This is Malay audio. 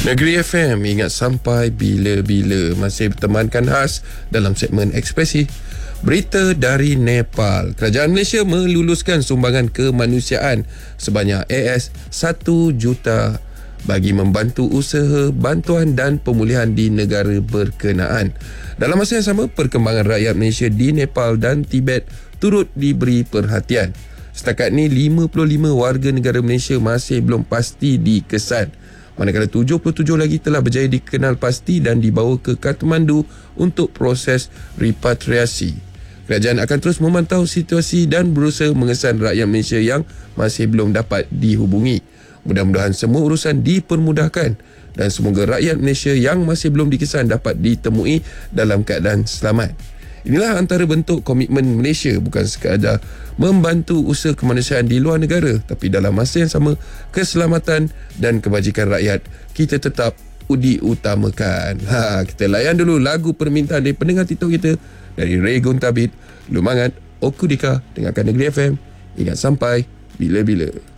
Negeri FM, ingat sampai bila-bila. Masih bertemankan khas dalam segmen Ekspresi. Berita dari Nepal. Kerajaan Malaysia meluluskan sumbangan kemanusiaan sebanyak AS 1 juta bagi membantu usaha bantuan dan pemulihan di negara berkenaan. Dalam masa yang sama, perkembangan rakyat Malaysia di Nepal dan Tibet turut diberi perhatian. Setakat ni 55 warga negara Malaysia masih belum pasti dikesan, manakala 77 lagi telah berjaya dikenal pasti dan dibawa ke Kathmandu untuk proses repatriasi. Kerajaan akan terus memantau situasi dan berusaha mengesan rakyat Malaysia yang masih belum dapat dihubungi. Mudah-mudahan semua urusan dipermudahkan dan semoga rakyat Malaysia yang masih belum dikesan dapat ditemui dalam keadaan selamat. Inilah antara bentuk komitmen Malaysia, bukan sekadar membantu usaha kemanusiaan di luar negara, tapi dalam masa yang sama, keselamatan dan kebajikan rakyat kita tetap diutamakan. Kita layan dulu lagu permintaan dari pendengar TikTok kita, dari Ray Guntabit, Lumangat, Okudika. Dengarkan Negeri FM, ingat sampai bila-bila.